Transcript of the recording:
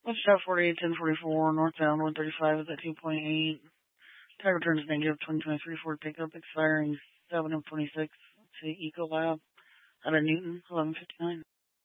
Shot 48, 1044, northbound 135 is at 2.8. Tag returns negative 2023 Ford pickup expiring 7 of 26 to Ecolab out of Newton, 1159.